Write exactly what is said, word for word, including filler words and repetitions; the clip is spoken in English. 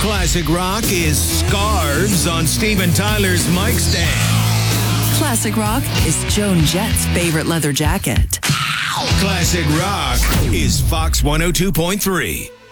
Classic rock is Scarves on Steven Tyler's mic stand. Classic rock is Joan Jett's favorite leather jacket. Classic rock is Fox one oh two point three.